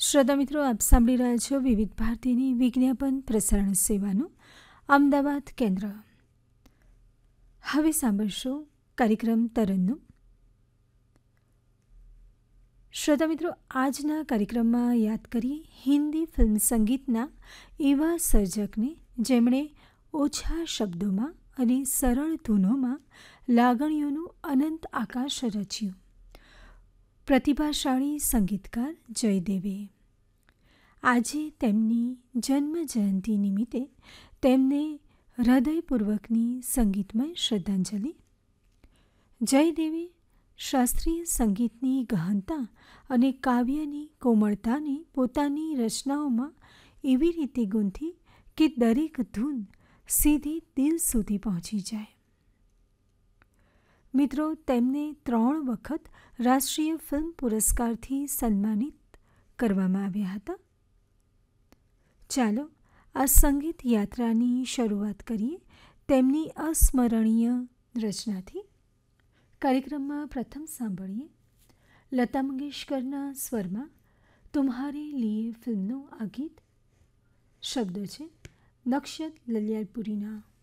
શ્રોતા મિત્રો, આપ સાંભળી રહ્યા છો વિવિધ ભારતીની વિજ્ઞાપન પ્રસારણ સેવાનું અમદાવાદ કેન્દ્ર. હવે સાંભળશો કાર્યક્રમ તરન્નુમ. શ્રોતા મિત્રો, આજના કાર્યક્રમમાં યાદ કરીએ હિન્દી ફિલ્મ સંગીતના એવા સર્જકને જેમણે ઓછા શબ્દોમાં અને સરળ ધૂનોમાં લાગણીઓનું અનંત આકાશ રચ્યું. પ્રતિભાશાળી સંગીતકાર જયદેવે. આજે તેમની જન્મજયંતિ નિમિત્તે તેમને હૃદયપૂર્વકની સંગીતમય શ્રદ્ધાંજલિ. જયદેવે શાસ્ત્રીય સંગીતની ગહનતા અને કાવ્યની કોમળતાને પોતાની રચનાઓમાં એવી રીતે ગૂંથી કે દરેક ધૂન સીધી દિલ સુધી પહોંચી જાય. મિત્રો, તેમને 3 વખત રાષ્ટ્રીય ફિલ્મ પુરસ્કારથી સન્માનિત કરવામાં આવ્યા હતા. ચાલો આ સંગીત યાત્રાની શરૂઆત કરીએ તેમની અસ્મરણીય રચનાથી. કાર્યક્રમમાં પ્રથમ સાંભળીએ લતા મંગેશકરના સ્વરમાં તુમ્હારે લીએ ફિલ્મનું આ ગીત. શબ્દો છે નક્શત લલિયાલપુરીના.